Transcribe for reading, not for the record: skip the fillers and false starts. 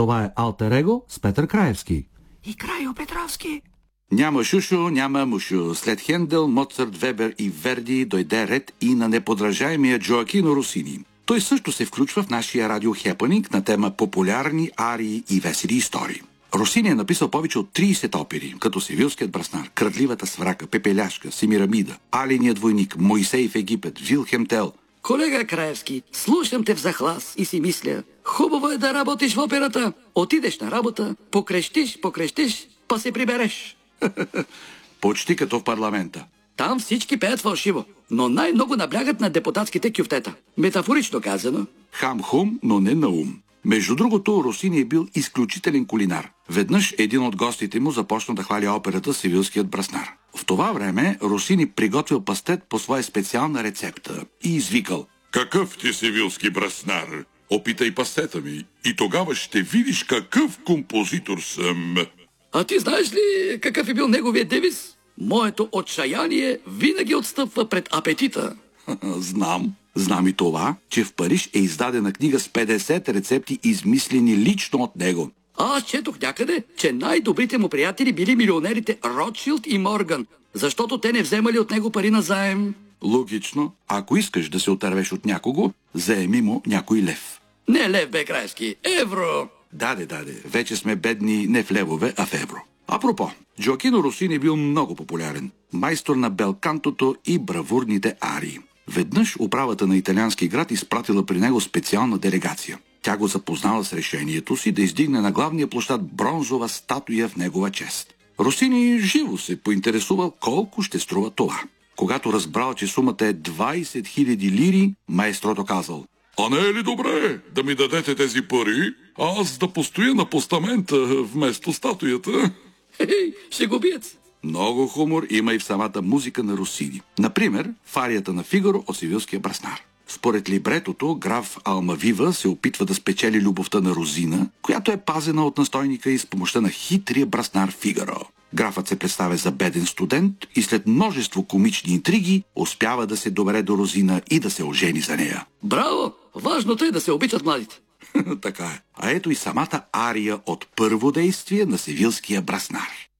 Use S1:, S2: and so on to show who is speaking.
S1: Това е Алтер Его с Петър Краевски. И Крайо Петровски.
S2: Няма шушо, няма мушо. След Хендел, Моцарт, Вебер и Верди дойде ред и на неподражаемия Джоакино Росини. Той също се включва в нашия радиохепанинг на тема популярни арии и весели истории. Росини е написал повече от 30 опери, като Севилският браснар, Крадливата сврака, Пепеляшка, Семирамида, Алиният войник, Моисей в Египет, Вилхем Тел.
S3: Колега Краевски, слушам те в захлас и си мисля, хубаво е да работиш в операта. Отидеш на работа, покрещиш, па се прибереш.
S2: Почти като в парламента.
S3: Там всички пеят фалшиво, но най-много наблягат на депутатските кюфтета. Метафорично казано.
S2: Хам-хум, но не на ум. Между другото, Росини е бил изключителен кулинар. Веднъж един от гостите му започна да хвали операта Севилският браснар. В това време Росини приготвил пастет по своя специална рецепта и извикал:
S4: "Какъв ти севилски браснар? Опитай пастета ми и тогава ще видиш какъв композитор съм."
S3: А ти знаеш ли какъв е бил неговият девиз? Моето отчаяние винаги отстъпва пред апетита.
S2: Знам и това, че в Париж е издадена книга с 50 рецепти, измислени лично от него.
S3: Аз четох някъде, че най-добрите му приятели били милионерите Ротшилд и Морган, защото те не вземали от него пари на заем.
S2: Логично, ако искаш да се отървеш от някого, заеми му някой лев.
S3: Не лев, бе, Краевски, евро.
S2: Даде, вече сме бедни не в левове, а в евро. Апропо, Джоакино Росини бил много популярен, майстор на белкантото и бравурните арии. Веднъж управата на италиански град изпратила при него специална делегация. Тя го запознала с решението си да издигне на главния площад бронзова статуя в негова чест. Росини живо се поинтересувал колко ще струва това. Когато разбрал, че сумата е 20 000 лири, маестрото казал:
S4: "А не е ли добре да ми дадете тези пари, а аз да постоя на постамента вместо статуята?"
S3: Шегобиец.
S2: Много хумор има и в самата музика на Росини. Например, в арията на Фигаро от Севилския браснар. Според либретото, граф Алмавива се опитва да спечели любовта на Розина, която е пазена от настойника и с помощта на хитрия браснар Фигаро. Графът се представя за беден студент и след множество комични интриги успява да се добере до Розина и да се ожени за нея.
S3: Браво! Важното е да се обичат младите.
S2: Така е. А ето и самата ария от първо действие на Севилския браснар.